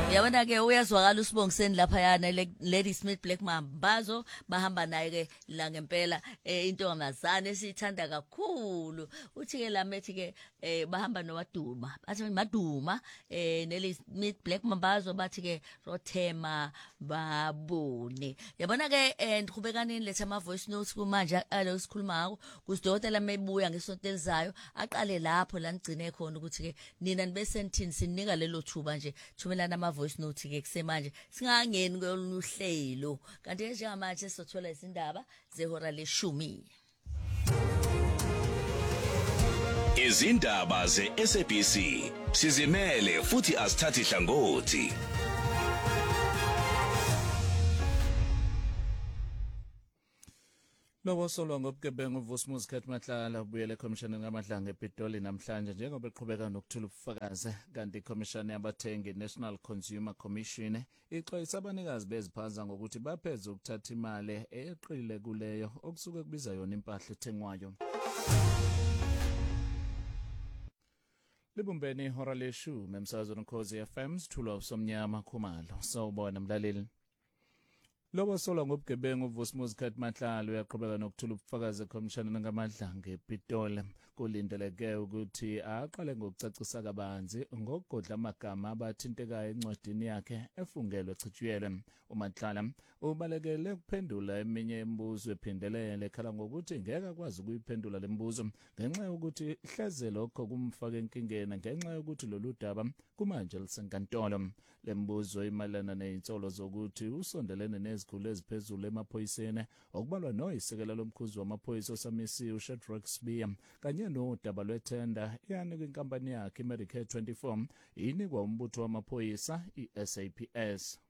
Yabona ke uyazwakala uSibongiseni lapha yana Lady Smith Black Mambazo bahamba naye ke la ngempela intombazane esithanda kakhulu uthi ke lamethi ke bahamba noMaduma bathi Maduma Nelly Smith Black Mambazo bathi ke Rothema babone yabona ke ndiqhubekani letha ama voice notes kumanje alo sikhuluma ngako kusidokotela mebuya ngesonto elizayo aqale lapho la ngcine khona ukuthi ke nina nibe sentini sinika lelo thuba nje thumelana ama voice note ke kusemanje singangeni koluhlelo kanti njengamanje sothola izindaba zehora leshumi izindaba ze-SABC sizimele futhi asithathi hlangothi. Lobo solwa ngobugebengu uVusmuzi Khatmahlala ubuyele ekhomishini ngamadlanga ePitoli namhlanje njengoba eqhubeka nokuthula ubufakazi kanti ikhomishini yabathengi National Consumer Commission ixwayisa abanikazi beziphaza ngokuthi bapheze ukuthatha imali eyeqile kuleyo okusuke kubiza yona impahla ethengwayo. Libumbeni ihora leshumi emsakazweni Ukhozi FM sithulwa somnyama Khumalo sawubona mlaleli. Lobo solwa ngobugebengu uVusmuzi Khatmahlala uyaqhubeka nokuthula ubufakazi ekhomishini ngamadlanga ePitoli kulindeleke ukuthi aqale ngokucacisa kabanzi ngokugodla amagama abathintekayo encwadini yakhe efungelwe echithiyelwe. uMatlala ubalekele ukuphendula eminye imibuzo ephindelele ekhala ngokuthi ngeke akwazi ukuyiphendula lembuzo ngenxa yokuthi hleze lokho kumfaka enkingeni ngenxa yokuthi lolu daba kumanje lisenkantolo. Lembuzo imalana nezinsolo zokuthi usondelene nezikhulu eziphezulu emaphoyiseni okubalwa noyisekela lomkhuzi wamaphoyisa osamisiwe uShadrack Sibiya kanye nodaba lwethenda yanikwa inkampani yakhe iMedicare 24 inikwa umbutho wamaphoyisa iSAPS.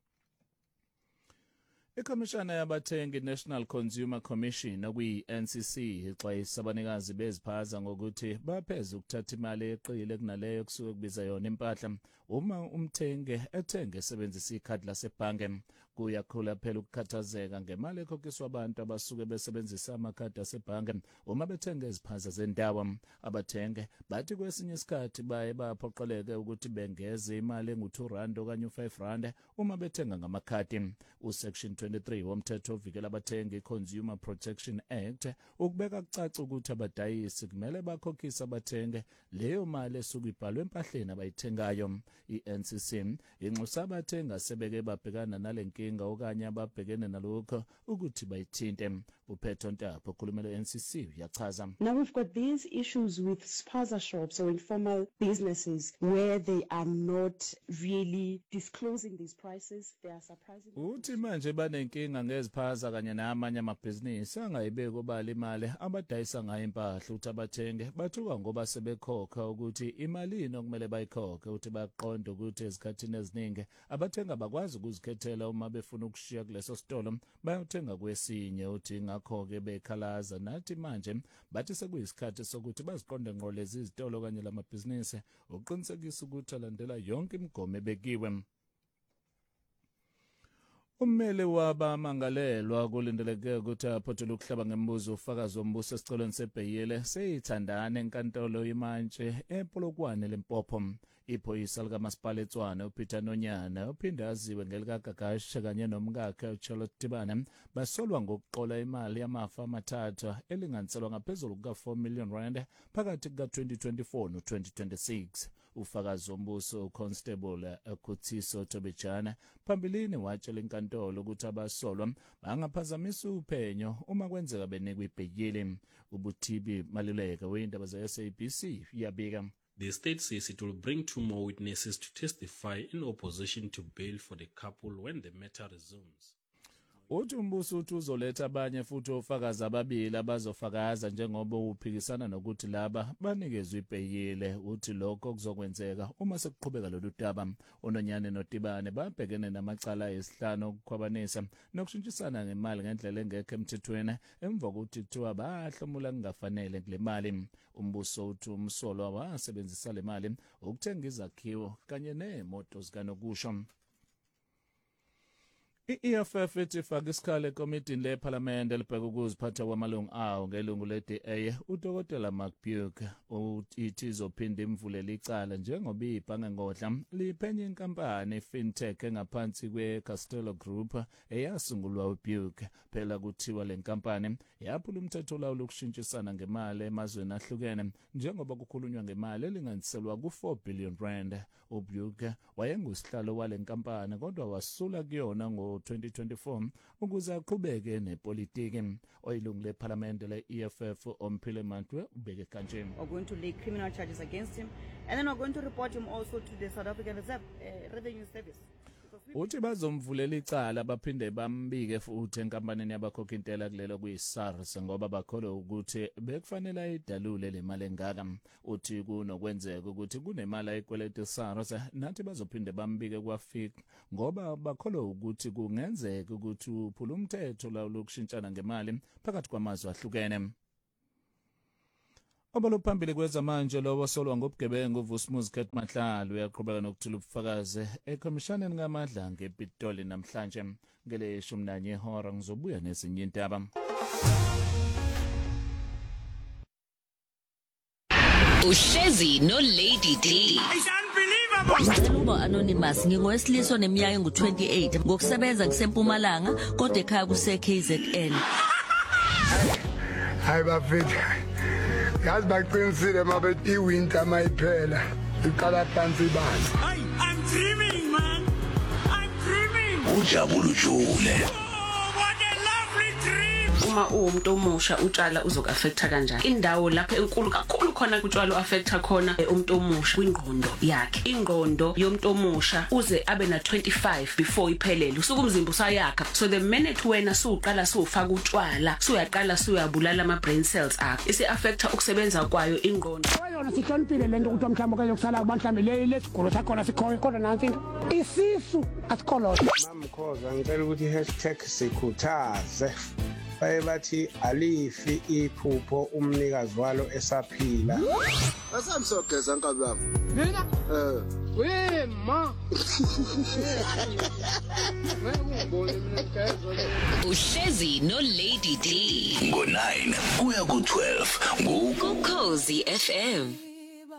Ikhomishana yabathengi National Consumer Commission okuyi-NCC ixwayisa abanikazi beziphaza ngokuthi bapheze ukuthatha imali eqile kunaleyo kusuke kubiza yona impahla uma umthengi ethenge esebenzisa ikhadi lasebhange. Kuyakhula phela ukukhathazeka ngemali ekhokhiswa abantu abasuke besebenzisa amakhadi asebhange uma bethenga iziphaza zendawo. Abathenge bathi kwesinye isikhathi baye baphoqeleke ukuthi bengeze imali engu-R2 okanye u-R5 uma bethenga ngamakhadi. Usection 23 womthetho ovikela abathengi Consumer Protection Act ukubeka kucaca ukuthi abadayisi kumele bakhokhise abathenge leyo mali esuke ibhalwe empahleni abayithengayo. I-NCC inxusa abathengi asebeke babhekana nalenkinga okanye ababhekene nalokho ukuthi bayithinte. uPetro Ntapo okhulumela NCC uyachaza. Now we've got these issues with spaza shops or informal businesses where they are not really disclosing these prices. They are surprising. Uthi manje banenkinga ngeziphaza kanye namanye amabhizinisi angayibeki obala imali abadayisa ngayo impahla uthi abathenge bathuka ngoba sebekhokha ukuthi imalini okumele bayikhokhe uthi baqonda ukuthi ezikhathini eziningi abathenga bakwazi ukuzikhethela uma befuna ukushiya kuleso sitolo bayothenga kwesinye uthi ngakho-ke bekhalaza nathi manje bathi sekuyisikhathi sokuthi baziqonde ngqo lezi izitolo kanye lamabhizinisi ukuqinisekisa ukuthi alandela yonke imigomo ebekiwe. Ummeli wabamangalelwa kulindeleke ukuthi aphothele ukuhlaba ngembuzo ufakazi wombuso esicelweni sebheyile seyithandana enkantolo imantshi ePolokwane Limpopo. Iphoyisa likamasipala eTshwane uPeter Nonyana uphinde aziwe ngelikagagashe kanye nomkakhe uCharlotte Tibane basolwa ngokuqola imali yamafa amathathu elinganiselwa ngaphezulu kuka-R4 million phakathi kuka-2024 no-2026. Ufakazi wombuso uConstable Khuthiso Tobejana phambilini watshela inkantolo ukuthi abasolwa bangaphazamisa uphenyo uma kwenzeka benikwa ibhekile. uButhibi Maluleka weindaba ze-SABC yabika. The state says it will bring 2 more witnesses to testify in opposition to bail for the couple when the matter resumes. Uthi umbuso uthi uzoletha abanye futhi ofakazi ababili abazofakaza njengoba uphikisana nokuthi laba banikezwe ibhekile. Uthi lokho kuzokwenzeka uma sekuqhubeka lolu daba. uNonyane noTibane babhekene namacala ayisihlanu okukhwabanisa nokushintshisana ngemali ngendlela engekho emthethweni emva kokuthi kuthiwa bahlomula kungafanele kule mali. Umbuso uthi umsolwa wasebenzisa le mali ukuthenga izakhiwo kanye nemoto zikanokusho. I-EFF ithi ifaka isikhala ekomidini lephalamende elibheka ukuziphatha kwamalungu awo ngelungu le-DA uDokotela Mark Buke ithi izophinda imvulela icala njengoba ibhange ngodla liphenye inkampani i-fintech engaphansi kwe-Castello Group eyasungulwa uBuke. Phela kuthiwa le nkampani yaphula umthetho olawula ukushintshisana ngemali emazweni ahlukene njengoba kukhulunywa ngemali elinganiselwa ku-4 billion rand. uBuke wayengusihlalo wale nkampani kodwa wasula kuyona ngo-2024 ukuze aqhubeke nepolitiki. Oyilungu lephalamende le-EFF Omphile Mantwe ubeke kanje. We're going to lay criminal charges against him, and then we're going to report him also to the South African Revenue Service. Uthi bazomvulela icala baphinde bambike futhi enkampanini yabakhokha intela kulelo kuyi-SARS ngoba bakholwa ukuthi bekufanele ayidalule le mali engaka. Uthi kunokwenzeka ukuthi kunemali ayikweleta iSARS nathi bazophinde bambike kwaFIC ngoba bakholwa ukuthi kungenzeka ukuthi uphula umthetho lawula ukushintshana ngemali phakathi kwamazwe ahlukene. Obalophambili kwezamanje lo wasolwa ngobugebengu uVusmuzi Matlalo uyaqhubeka nokuthula ubufakazi eKhomishaneni kaMadla ngePitoli namhlanje ngele 11 ihora ngizobuya nezinye indaba. Uhlezi no Lady D. Uba anonymous ngingowesiliso neminyaka engu28 ngokusebenza kuseMpumalanga kodwa ekhaya kuseKZN. Hayi bafethu. Yazi baqinisile mabethi iwinter mayiphela iqala phansi ibandla. Hey, I'm dreaming, man. I'm dreaming. Ujabulu jule. Oh, what a lovely dream. Uma umuntu omusha utshala uzokaffecta kanjani? Indawo lapho enkulu kakhulu khona kutshalo affecta khona umuntu omusha kwingqondo yakhe. Ingqondo yomuntu omusha uze abe na 25 before iphelele. Usuku umzimba usayakha. So the minute wena suqala sufaka utshwala, suyaqala suyabulala ama brain cells akho. Ise affecta ukusebenza kwayo ingqondo. Wayona sihloniphile lento ukuthi mhlawumbe kuyokusala mhlawumbe lesigolo sakhona sikhoyo kodwa nansi into isisu asikholosha. Mamkhoza ngicela ukuthi #sikhuthaze bathi alifi iphupho umnikazi walo esaphila. Asamsogeza nkabi wami. Mina? Wema. Uhlezi no Lady D. Ngo9 kuya ku12 Ukhozi FM.